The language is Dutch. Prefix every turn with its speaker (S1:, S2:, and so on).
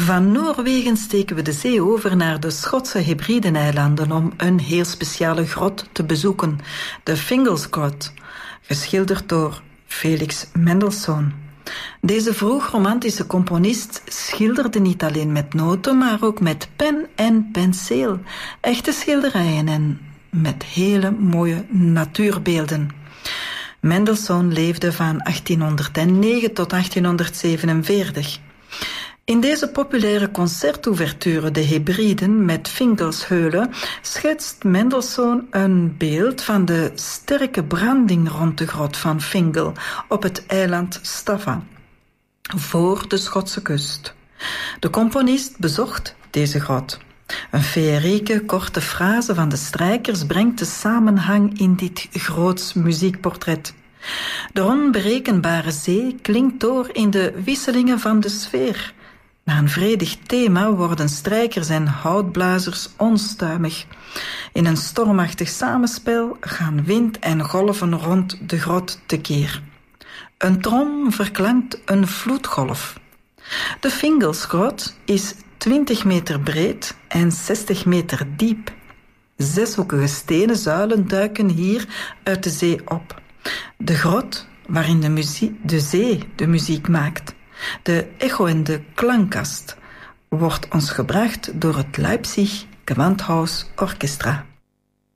S1: Van Noorwegen steken we de zee over naar de Schotse Hebrideneilanden om een heel speciale grot te bezoeken, de Fingelsgrot, geschilderd door Felix Mendelssohn. Deze vroegromantische componist schilderde niet alleen met noten, maar ook met pen en penseel, echte schilderijen en met hele mooie natuurbeelden. Mendelssohn leefde van 1809 tot 1847. In deze populaire concertouverture De Hebriden met Fingelshöhle schetst Mendelssohn een beeld van de sterke branding rond de grot van Fingel op het eiland Staffa, voor de Schotse kust. De componist bezocht deze grot. Een feerieke korte frase van de strijkers brengt de samenhang in dit groots muziekportret. De onberekenbare zee klinkt door in de wisselingen van de sfeer. Na een vredig thema worden strijkers en houtblazers onstuimig. In een stormachtig samenspel gaan wind en golven rond de grot tekeer. Een trom verklankt een vloedgolf. De Fingelsgrot is 20 meter breed en 60 meter diep. Zeshoekige stenen zuilen duiken hier uit de zee op. De grot waarin de zee de muziek maakt. De echo en de klankkast wordt ons gebracht door het Leipzig Gewandhaus Orchestra.